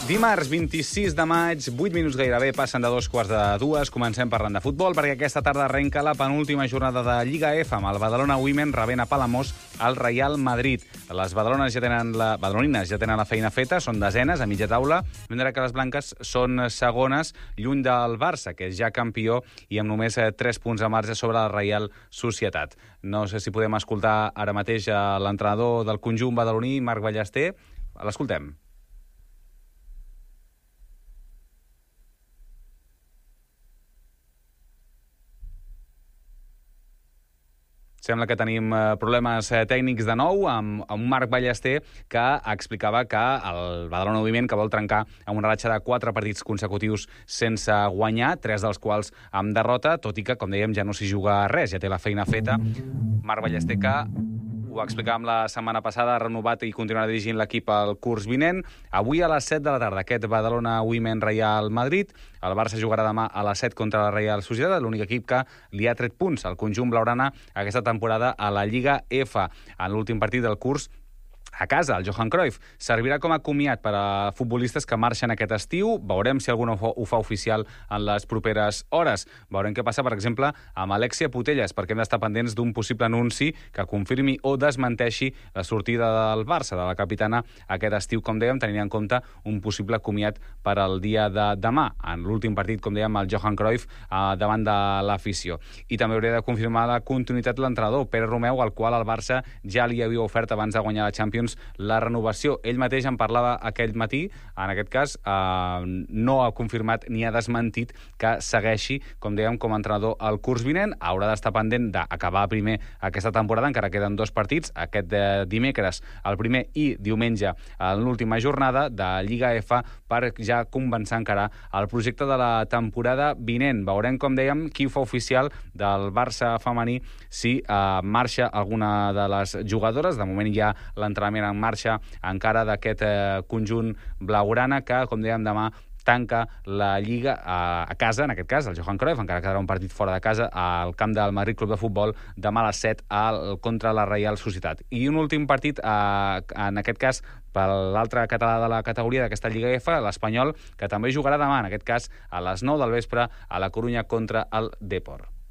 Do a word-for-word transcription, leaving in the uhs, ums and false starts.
Dimarts, vint-i-sis de maig, vuit minuts gairebé, passen de dos quarts de dues. Comencem parlant de futbol, perquè aquesta tarda arrenca la penúltima jornada de Lliga F, amb el Badalona Women rebent a Palamós al Real Madrid. Les badalones ja tenen la, badalonines ja tenen la feina feta, són desenes, a mitja taula, mentre que les blanques són segones, lluny del Barça, que és ja campió, i amb només tres punts de marge sobre la Reial Societat. No sé si podem escoltar ara mateix l'entrenador del conjunt badaloní, Marc Ballester. L'escoltem. Sembla que tenim problemes tècnics de nou amb, amb un Marc Ballester que explicava que el Badalona Moviment que vol trencar amb una ratxa de quatre partits consecutius sense guanyar, tres dels quals amb derrota, tot i que, com dèiem, ja no s'hi juga res, ja té la feina feta. Marc Ballester que ho explicàvem la setmana passada, ha renovat i continuarà dirigint l'equip al curs vinent. Avui a les set de la tarda, aquest Badalona Women Real Madrid. El Barça jugarà demà a les set contra la Reial Societat, l'únic equip que li ha tret punts al conjunt blaugrana aquesta temporada a la Lliga F. En l'últim partit del curs, a casa, el Johan Cruyff, servirà com a comiat per a futbolistes que marxen aquest estiu. Veurem si algun ho fa oficial en les properes hores. Veurem què passa, per exemple, amb Alexia Putellas, perquè hem d'estar pendents d'un possible anunci que confirmi o desmenteixi la sortida del Barça, de la capitana, aquest estiu, com dèiem, tenint en compte un possible comiat per al dia de demà, en l'últim partit, com dèiem, el Johan Cruyff eh, davant de l'afició. I també hauria de confirmar la continuïtat de l'entrenador, Pere Romeu, al qual el Barça ja li havia ofert abans de guanyar la Champions la renovació. Ell mateix en parlava aquell matí, en aquest cas eh, no ha confirmat ni ha desmentit que segueixi, com dèiem, com a entrenador al curs vinent. Haurà d'estar pendent d'acabar primer aquesta temporada, encara queden dos partits, aquest de dimecres, el primer, i diumenge, en l'última jornada de Lliga F, per ja convencer encara el projecte de la temporada vinent. Veurem, com dèiem, qui fa oficial del Barça femení, si eh, marxa alguna de les jugadores. De moment hi ha l'entrenament en marxa encara d'aquest eh, conjunt blaugrana que, com dèiem, demà tanca la Lliga a, a casa, en aquest cas, el Johan Cruyff, encara quedarà un partit fora de casa al camp del Madrid Club de Futbol demà a les set al, contra la Reial Societat. I un últim partit, eh, en aquest cas, per l'altre català de la categoria d'aquesta Lliga F, l'Espanyol, que també jugarà demà, en aquest cas, a les nou del vespre, a la Corunya contra el Depor.